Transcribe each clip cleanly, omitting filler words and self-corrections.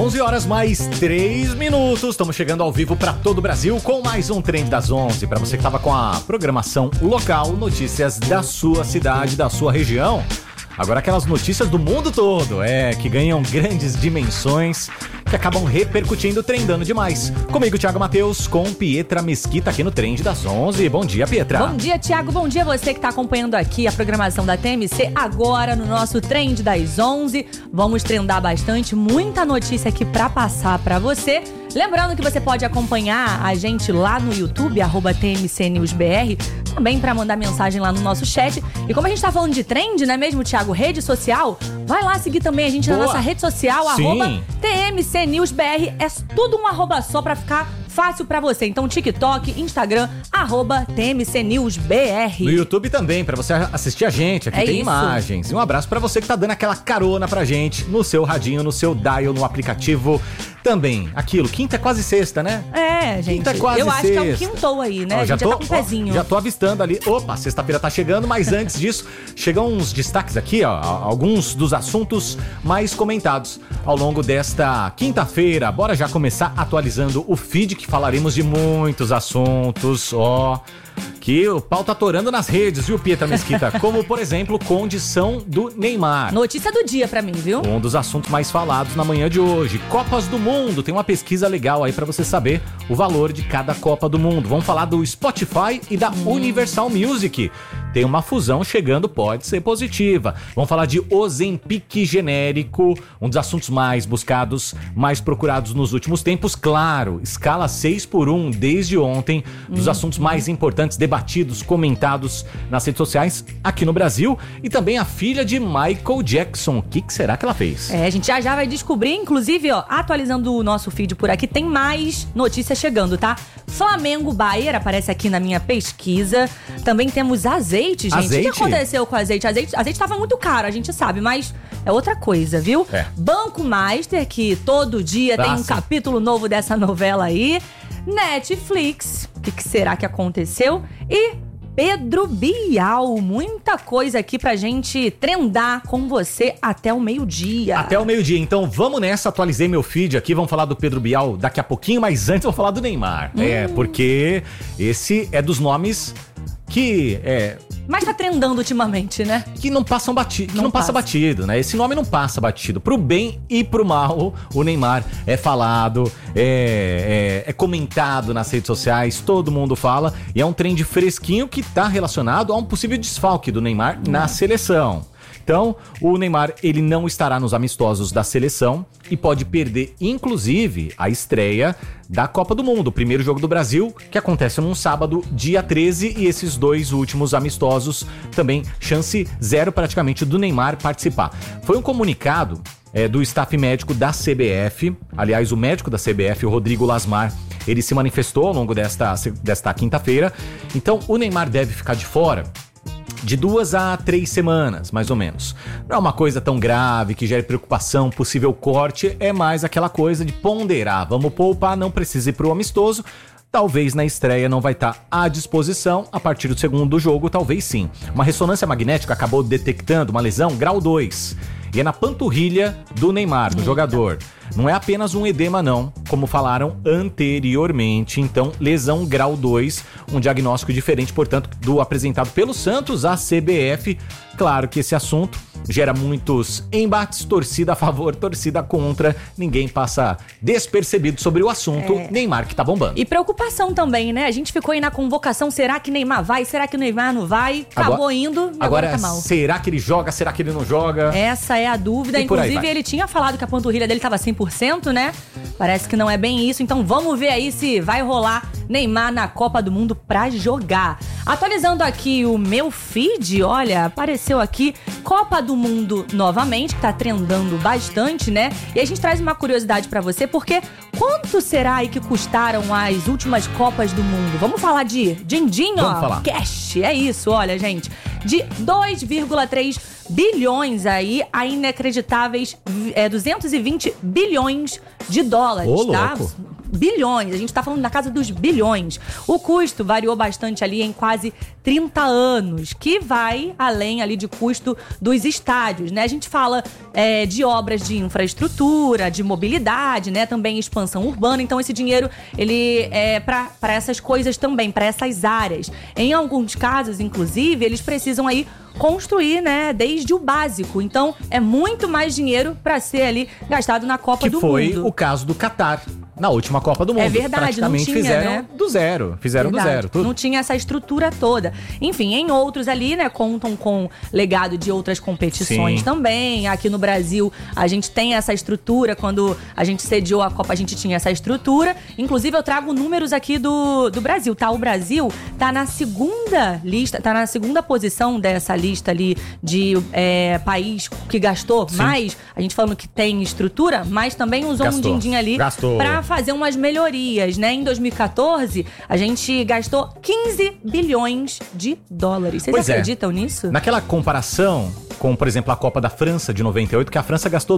11 horas mais 3 minutos, estamos chegando ao vivo para todo o Brasil com mais um Trend das 11. Para você que estava com a programação local, notícias da sua cidade, da sua região. Agora aquelas notícias do mundo todo, que ganham grandes dimensões, que acabam repercutindo, trendando demais. Comigo, Thiago Matheus, com Pietra Mesquita aqui no Trend das 11. Bom dia, Pietra. Bom dia, Thiago. Bom dia você que está acompanhando aqui a programação da TMC agora no nosso Trend das 11. Vamos trendar bastante, muita notícia aqui para passar para você. Lembrando que você pode acompanhar a gente lá no YouTube, @TMCNewsBR, também para mandar mensagem lá no nosso chat. E como a gente tá falando de trend, não é mesmo, Thiago? Rede social, vai lá seguir também a gente na nossa rede social, @TMCNewsBR. É tudo um arroba só para ficar fácil pra você. Então, TikTok, Instagram, @TMCNewsBR. No YouTube também, pra você assistir a gente. Aqui tem imagens. E um abraço pra você que tá dando aquela carona pra gente no seu radinho, no seu dial, no aplicativo. Também, aquilo, quinta é quase sexta, né? Gente. Quinta é quase sexta. Eu acho que é um quintou aí, né? A gente já tá com um pezinho. Já tô avistando ali. Opa, sexta-feira tá chegando, mas antes disso, chegam uns destaques aqui, alguns dos assuntos mais comentados ao longo desta quinta-feira. Bora já começar atualizando o feed, que falaremos de muitos assuntos, que o pau tá atorando nas redes, viu, Pietra Mesquita? Como, por exemplo, condição do Neymar. Notícia do dia pra mim, viu? Um dos assuntos mais falados na manhã de hoje. Copas do Mundo. Tem uma pesquisa legal aí pra você saber o valor de cada Copa do Mundo. Vamos falar do Spotify e da Universal Music. Tem uma fusão chegando, pode ser positiva. Vamos falar de Ozempic genérico, um dos assuntos mais buscados, mais procurados nos últimos tempos. Claro, escala 6x1 desde ontem, dos assuntos mais importantes, debatidos, comentados nas redes sociais aqui no Brasil. E também a filha de Michael Jackson. O que será que ela fez? A gente já vai descobrir, inclusive, atualizando o nosso feed por aqui, tem mais notícias chegando, tá? Flamengo Bayer aparece aqui na minha pesquisa. Também temos azeite, gente. Azeite? O que aconteceu com azeite? Azeite tava muito caro, a gente sabe, mas é outra coisa, viu? Banco Master, que todo dia tem um capítulo novo dessa novela aí. Netflix, o que será que aconteceu? E Pedro Bial, muita coisa aqui pra gente trendar com você até o meio-dia. Até o meio-dia, então vamos nessa, atualizei meu feed aqui, vamos falar do Pedro Bial daqui a pouquinho, mas antes eu vou falar do Neymar. Porque esse é dos nomes que mas tá trendando ultimamente, né? Que não passam batido, que não passa batido, né? Esse nome não passa batido. Pro bem e pro mal, o Neymar é falado, é comentado nas redes sociais, todo mundo fala, e é um trend fresquinho que tá relacionado a um possível desfalque do Neymar na seleção. Então, o Neymar, ele não estará nos amistosos da seleção e pode perder, inclusive, a estreia da Copa do Mundo, o primeiro jogo do Brasil, que acontece num sábado, dia 13, e esses dois últimos amistosos também, chance zero praticamente do Neymar participar. Foi um comunicado do staff médico da CBF, aliás, o médico da CBF, o Rodrigo Lasmar, ele se manifestou ao longo desta quinta-feira. Então, o Neymar deve ficar de fora de 2 a 3 semanas, mais ou menos. Não é uma coisa tão grave que gere preocupação, possível corte, é mais aquela coisa de ponderar. Vamos poupar, não precisa ir pro amistoso. Talvez na estreia não vai estar à disposição, a partir do segundo jogo, talvez sim. Uma ressonância magnética acabou detectando uma lesão grau 2. E é na panturrilha do Neymar, do jogador. Não é apenas um edema não, como falaram anteriormente. Então, lesão grau 2, um diagnóstico diferente, portanto, do apresentado pelo Santos à CBF. Claro que esse assunto gera muitos embates, torcida a favor, torcida contra. Ninguém passa despercebido sobre o assunto. Neymar que tá bombando. E preocupação também, né? A gente ficou aí na convocação, será que Neymar vai? Será que Neymar não vai? Acabou indo e agora tá mal. Será que ele joga? Será que ele não joga? Essa é a dúvida. Inclusive, ele tinha falado que a panturrilha dele tava 100%, né? Parece que não é bem isso. Então vamos ver aí se vai rolar Neymar na Copa do Mundo pra jogar. Atualizando aqui o meu feed, olha, apareceu aqui Copa do Mundo novamente, que tá trendando bastante, né? E a gente traz uma curiosidade pra você, porque quanto será aí que custaram as últimas Copas do Mundo? Vamos falar de din-din, Vamos falar. Cash, é isso, olha, gente. De 2,3 bilhões aí a inacreditáveis 220 bilhões de dólares, tá? Louco. bilhões. A gente tá falando na casa dos bilhões. O custo variou bastante ali em quase 30 anos, que vai além ali de custo dos estádios, né? A gente fala de obras de infraestrutura, de mobilidade, né? Também expansão urbana. Então esse dinheiro, ele é para essas coisas também, para essas áreas. Em alguns casos, inclusive, eles precisam aí construir, né, desde o básico. Então, é muito mais dinheiro para ser ali gastado na Copa do Mundo. Que foi o caso do Catar. Na última Copa do Mundo. É verdade, praticamente não tinha, fizeram, né? do zero. Fizeram verdade. do zero. Tudo. Não tinha essa estrutura toda. Enfim, em outros ali, né, contam com legado de outras competições Sim. também. Aqui no Brasil, a gente tem essa estrutura. Quando a gente sediou a Copa, a gente tinha essa estrutura. Inclusive, eu trago números aqui do Brasil, tá? O Brasil tá na segunda lista, tá na segunda posição dessa lista ali de país que gastou mais. A gente falando que tem estrutura, mas também usou um din-din ali pra fazer umas melhorias, né? Em 2014, a gente gastou 15 bilhões de dólares. Vocês acreditam nisso? Naquela comparação com, por exemplo, a Copa da França de 98, que a França gastou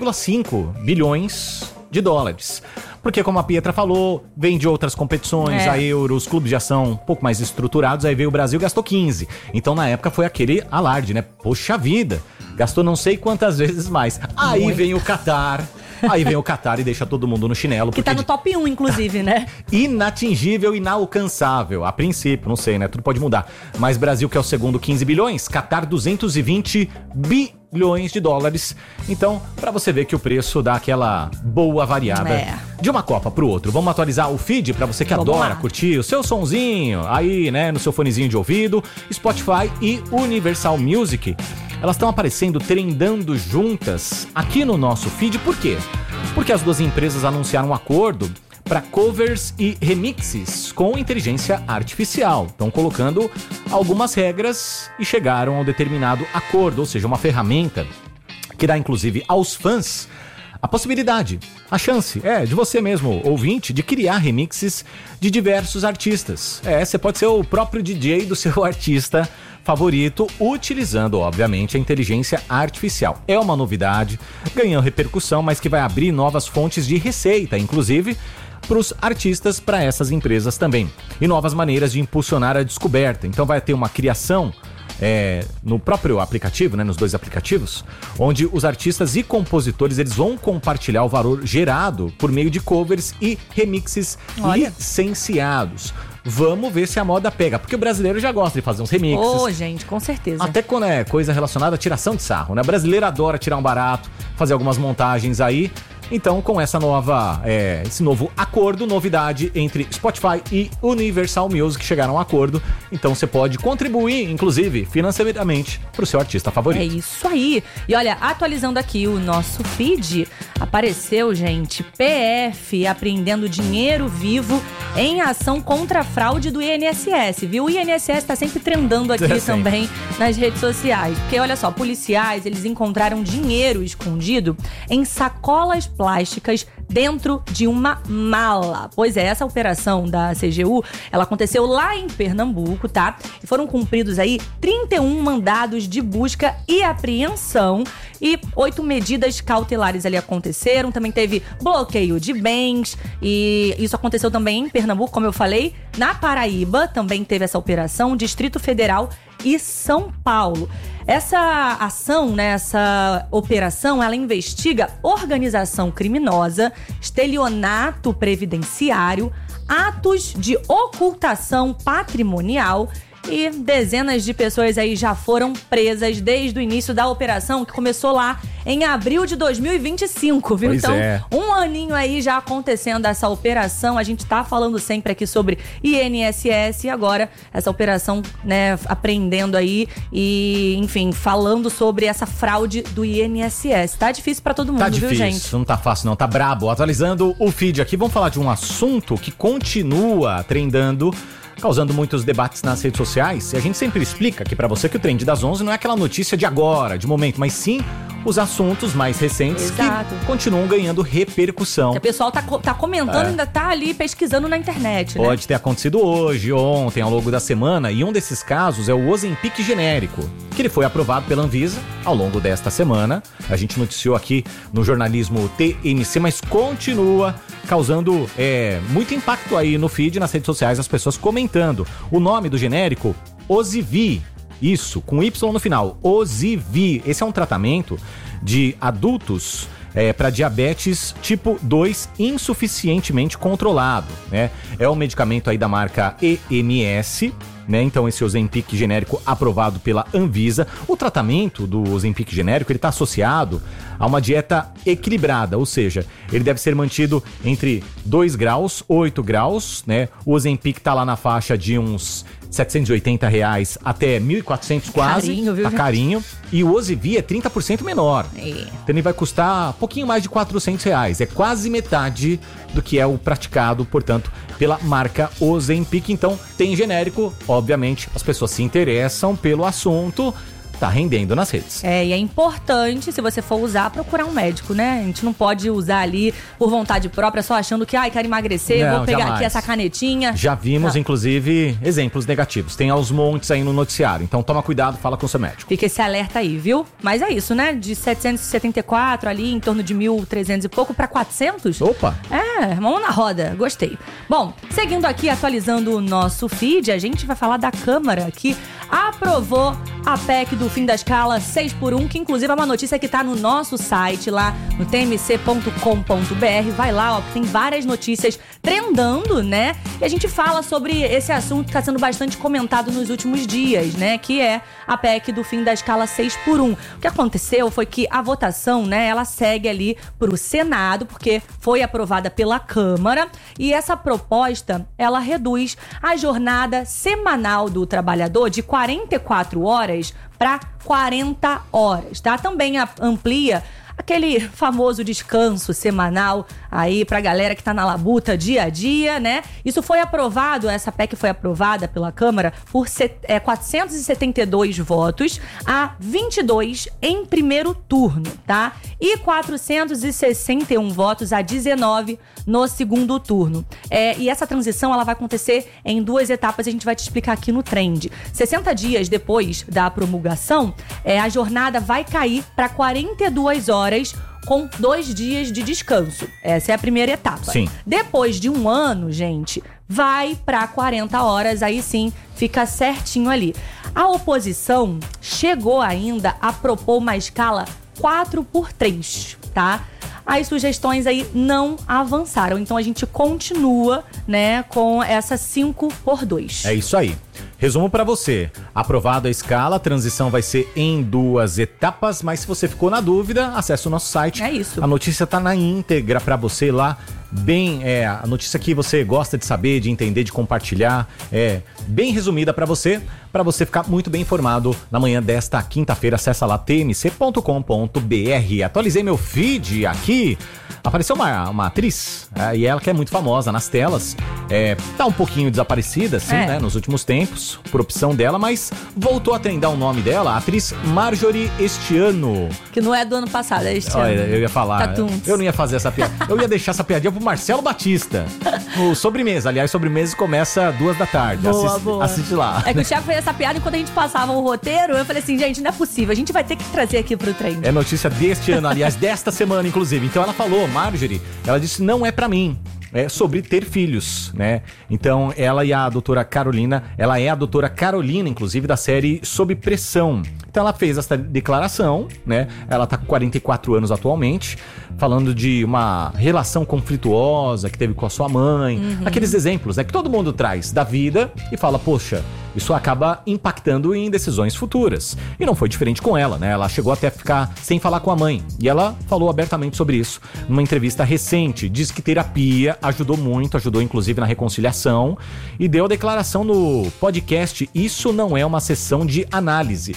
2,5 bilhões de dólares. Porque, como a Pietra falou, vem de outras competições, a Euro, os clubes já são um pouco mais estruturados, aí veio o Brasil e gastou 15. Então, na época, foi aquele alarde, né? Poxa vida, gastou não sei quantas vezes mais. Aí vem o Catar... Aí vem o Catar e deixa todo mundo no chinelo. Que tá no top 1, inclusive, né? Inatingível, inalcançável. A princípio, não sei, né? Tudo pode mudar. Mas Brasil, que é o segundo, 15 bilhões. Catar, 220 bilhões de dólares. Então, pra você ver que o preço dá aquela boa variada de uma Copa pro outro. Vamos atualizar o feed pra você que adora curtir o seu sonzinho aí, né? No seu fonezinho de ouvido. Spotify e Universal Music. Elas estão aparecendo, trendando juntas aqui no nosso feed. Por quê? Porque as duas empresas anunciaram um acordo para covers e remixes com inteligência artificial. Estão colocando algumas regras e chegaram a um determinado acordo, ou seja, uma ferramenta que dá inclusive aos fãs a possibilidade, a chance, de você mesmo, ouvinte, de criar remixes de diversos artistas. Você pode ser o próprio DJ do seu artista favorito, utilizando, obviamente, a inteligência artificial. É uma novidade, ganhou repercussão, mas que vai abrir novas fontes de receita, inclusive para os artistas, para essas empresas também. E novas maneiras de impulsionar a descoberta. Então vai ter uma criação no próprio aplicativo, né, nos dois aplicativos, onde os artistas e compositores eles vão compartilhar o valor gerado por meio de covers e remixes licenciados. Vamos ver se a moda pega, porque o brasileiro já gosta de fazer uns remixes. Gente, com certeza. Até quando é coisa relacionada à tiração de sarro, né? O brasileiro adora tirar um barato, fazer algumas montagens aí. Então, com essa esse novo acordo, novidade entre Spotify e Universal Music chegaram a um acordo. Então, você pode contribuir, inclusive, financeiramente, para o seu artista favorito. É isso aí. E olha, atualizando aqui o nosso feed, apareceu, gente, PF apreendendo dinheiro vivo em ação contra a fraude do INSS, viu? O INSS tá sempre trendando aqui também nas redes sociais. Porque, olha só, policiais, eles encontraram dinheiro escondido em sacolas plásticas dentro de uma mala. Pois é, essa operação da CGU, ela aconteceu lá em Pernambuco, tá? E foram cumpridos aí 31 mandados de busca e apreensão e 8 medidas cautelares ali aconteceram. Também teve bloqueio de bens e isso aconteceu também em Pernambuco, como eu falei. Na Paraíba também teve essa operação, Distrito Federal e São Paulo. Essa ação, né, essa operação, ela investiga organização criminosa, estelionato previdenciário, atos de ocultação patrimonial e dezenas de pessoas aí já foram presas desde o início da operação, que começou lá em abril de 2025, viu? Pois então, um aninho aí já acontecendo essa operação. A gente tá falando sempre aqui sobre INSS e agora essa operação, né, apreendendo aí e, enfim, falando sobre essa fraude do INSS. Tá difícil pra todo mundo, viu, gente? Não tá fácil não, tá brabo. Atualizando o feed aqui, vamos falar de um assunto que continua trendando, causando muitos debates nas redes sociais. E a gente sempre explica aqui pra você que o Trend das 11 não é aquela notícia de agora, de momento, mas sim os assuntos mais recentes que continuam ganhando repercussão. Que o pessoal tá comentando, ainda tá ali pesquisando na internet, né? Pode ter acontecido hoje, ontem, ao longo da semana, e um desses casos é o Ozempic genérico, que ele foi aprovado pela Anvisa ao longo desta semana. A gente noticiou aqui no jornalismo TMC, mas continua causando muito impacto aí no feed, nas redes sociais, as pessoas comentando. O nome do genérico, Ozivy. Isso, com Y no final, Ozivy. Esse é um tratamento de adultos para diabetes tipo 2 insuficientemente controlado, né? É um medicamento aí da marca EMS, né? Então esse Ozempic genérico aprovado pela Anvisa. O tratamento do Ozempic genérico, ele está associado a uma dieta equilibrada, ou seja, ele deve ser mantido entre 2 graus, 8 graus, né? O Ozempic tá lá na faixa de uns R$780 até 1.400 quase. Carinho, viu? Tá carinho. E o Ozivy é 30% menor. Então ele vai custar um pouquinho mais de R$400. É quase metade do que é o praticado, portanto, pela marca Ozempic. Então tem genérico, obviamente, as pessoas se interessam pelo assunto. Tá rendendo nas redes. E é importante, se você for usar, procurar um médico, né? A gente não pode usar ali por vontade própria, só achando que, quero emagrecer, vou pegar aqui essa canetinha. Já vimos, inclusive, exemplos negativos. Tem aos montes aí no noticiário. Então toma cuidado, fala com o seu médico. Fica esse alerta aí, viu? Mas é isso, né? De 774 ali, em torno de 1.300 e pouco pra 400. Opa! Mão na roda. Gostei. Bom, seguindo aqui, atualizando o nosso feed, a gente vai falar da Câmara que aprovou a PEC do fim da escala 6x1, que inclusive é uma notícia que tá no nosso site lá no tmc.com.br. Vai lá, que tem várias notícias trendando, né? E a gente fala sobre esse assunto que tá sendo bastante comentado nos últimos dias, né? Que é a PEC do fim da escala 6x1. O que aconteceu foi que a votação, né, ela segue ali pro Senado, porque foi aprovada pela Câmara, e essa proposta, ela reduz a jornada semanal do trabalhador de 44 horas para 40 horas, tá? Também amplia aquele famoso descanso semanal aí pra galera que tá na labuta dia a dia, né? Isso foi aprovado, essa PEC foi aprovada pela Câmara por 472 votos a 22 em primeiro turno, tá? E 461 votos a 19 no segundo turno. E essa transição, ela vai acontecer em 2 etapas, a gente vai te explicar aqui no Trend. 60 dias depois da promulgação, a jornada vai cair para 42 horas com 2 dias de descanso. Essa é a primeira etapa. Sim. Depois de 1 ano, gente, vai para 40 horas, aí sim fica certinho ali. A oposição chegou ainda a propor uma escala 4x3, tá? As sugestões aí não avançaram, então a gente continua, né, com essa 5x2. É isso aí. Resumo pra você. Aprovada a escala, a transição vai ser em 2 etapas, mas se você ficou na dúvida, acesse o nosso site. É isso. A notícia tá na íntegra pra você lá. Bem, a notícia que você gosta de saber, de entender, de compartilhar, bem resumida pra você ficar muito bem informado na manhã desta quinta-feira. Acessa lá tmc.com.br. Atualizei meu feed aqui. Apareceu uma atriz, e ela que é muito famosa nas telas, tá um pouquinho desaparecida, assim, né, nos últimos tempos, por opção dela, mas voltou a trendar o nome dela, a atriz Marjorie este ano. Que não é do ano passado, é este ano. Eu ia falar, eu não ia fazer essa piada, eu ia deixar essa piadinha pro Marcelo Batista. O Sobremesa, aliás, Sobremesa começa 2 da tarde, boa. Assiste lá. É que o Thiago fez essa piada enquanto a gente passava o roteiro, eu falei assim, gente, não é possível, a gente vai ter que trazer aqui pro Trend. É notícia deste ano, aliás, desta semana, inclusive. Então ela falou, Marjorie, ela disse, não é pra mim. É sobre ter filhos, né? Então, ela e a doutora Carolina, ela é a doutora Carolina, inclusive, da série Sob Pressão. Então, ela fez essa declaração, né? Ela tá com 44 anos atualmente, falando de uma relação conflituosa que teve com a sua mãe. Aqueles exemplos, né? Que todo mundo traz da vida e fala, poxa, isso acaba impactando em decisões futuras. E não foi diferente com ela, né? Ela chegou até a ficar sem falar com a mãe. E ela falou abertamente sobre isso numa entrevista recente. Diz que terapia ajudou muito, ajudou inclusive na reconciliação. E deu a declaração no podcast Isso Não É Uma Sessão de Análise.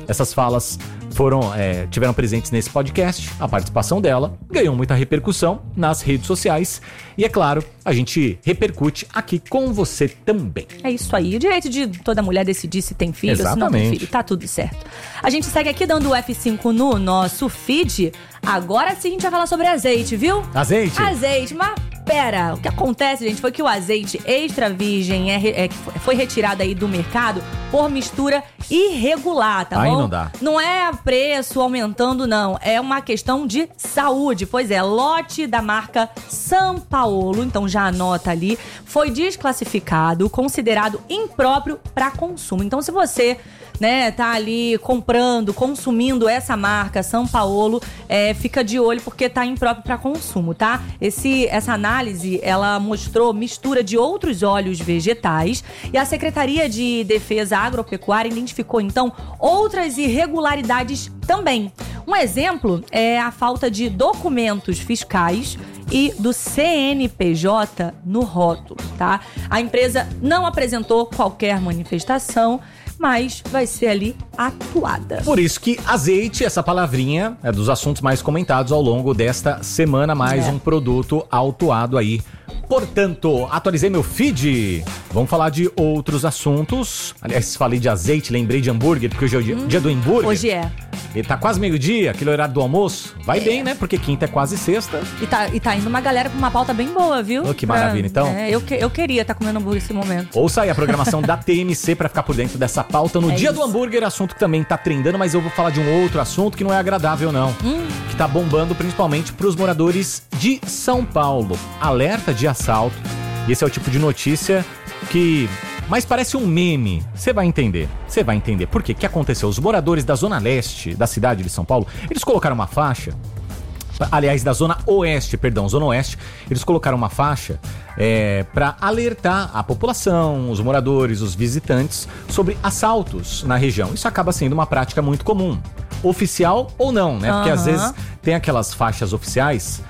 essas falas tiveram presentes nesse podcast. A participação dela ganhou muita repercussão nas redes sociais. E é claro, a gente repercute aqui com você também. É isso aí. O direito de toda mulher decidir se tem filho ou se não tem filho. Tá tudo certo. A gente segue aqui dando o F5 no nosso feed. Agora sim a gente vai falar sobre azeite, viu? Azeite? Azeite, mas pera. O que acontece, gente, foi que o azeite extra virgem foi retirado aí do mercado por mistura irregular, tá bom? Aí não dá. Não é preço aumentando, não. É uma questão de saúde. Pois é, lote da marca São Paulo, então já anota ali, foi desclassificado, considerado impróprio para consumo. Então, se você tá ali comprando, consumindo essa marca São Paulo, fica de olho porque tá impróprio para consumo, tá? Essa análise, ela mostrou mistura de outros óleos vegetais e a Secretaria de Defesa Agropecuária identificou, então, outras irregularidades também. Um exemplo é a falta de documentos fiscais e do CNPJ no rótulo, tá? A empresa não apresentou qualquer manifestação, mas vai ser ali atuada. Por isso que azeite, essa palavrinha, é dos assuntos mais comentados ao longo desta semana, mais um produto autuado aí. Portanto, atualizei meu feed. Vamos falar de outros assuntos. Aliás, falei de azeite, lembrei de hambúrguer, porque hoje é o dia do hambúrguer. Hoje é. Ele tá quase meio-dia, aquele horário do almoço. Vai bem, né? Porque quinta é quase sexta. E tá indo uma galera com uma pauta bem boa, viu? Oh, que maravilha, então. Eu queria estar comendo hambúrguer nesse momento. Ouça aí a programação da TMC pra ficar por dentro dessa pauta. No dia do hambúrguer, assunto que também tá trendando, mas eu vou falar de um outro assunto que não é agradável, não. Que tá bombando principalmente pros moradores de São Paulo. Alerta de assalto. E esse é o tipo de notícia que... mas parece um meme. Você vai entender. Por quê? O que aconteceu? Os moradores da zona leste da cidade de São Paulo, eles colocaram uma faixa... aliás, da zona oeste, zona oeste, eles colocaram uma faixa para alertar a população, os moradores, os visitantes, sobre assaltos na região. Isso acaba sendo uma prática muito comum. Oficial ou não, né? Porque às vezes tem aquelas faixas oficiais